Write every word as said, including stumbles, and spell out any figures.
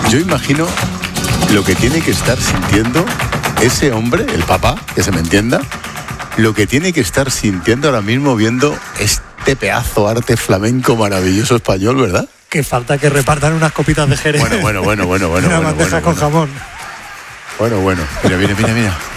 Yo imagino lo que tiene que estar sintiendo ese hombre, el papá, que se me entienda, lo que tiene que estar sintiendo ahora mismo viendo este pedazo arte flamenco maravilloso español, ¿verdad? Que falta que repartan unas copitas de Jerez. Bueno, bueno, bueno, bueno, bueno. Una bueno, bandeja bueno, con bueno. jamón. Bueno, bueno. Mira, mira, mira, mira.